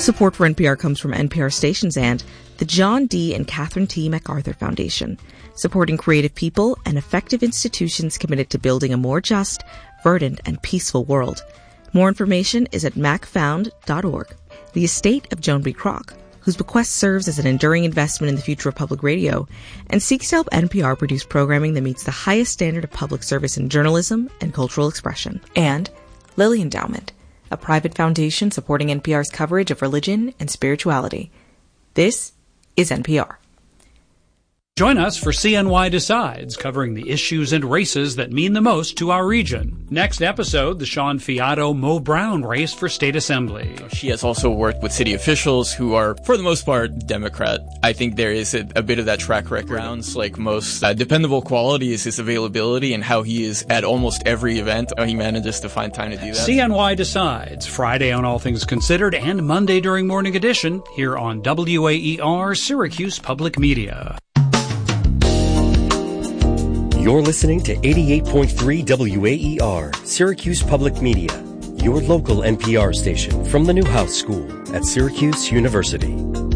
Support for NPR comes from NPR stations and the John D. and Catherine T. MacArthur Foundation, supporting creative people and effective institutions committed to building a more just, verdant, and peaceful world. More information is at macfound.org. The estate of Joan B. Kroc, whose bequest serves as an enduring investment in the future of public radio and seeks to help NPR produce programming that meets the highest standard of public service in journalism and cultural expression. And Lilly Endowment, a private foundation supporting NPR's coverage of religion and spirituality. This is NPR. Join us for CNY Decides, covering the issues and races that mean the most to our region. Next episode, the Sean Fiato-Mo Brown race for state assembly. She has also worked with city officials who are, for the most part, Democrat. I think there is a bit of that track record. Brown's, like most dependable quality, is his availability and how he is at almost every event. He manages to find time to do that. CNY Decides, Friday on All Things Considered and Monday during Morning Edition, here on WAER Syracuse Public Media. You're listening to 88.3 WAER, Syracuse Public Media, your local NPR station from the Newhouse School at Syracuse University.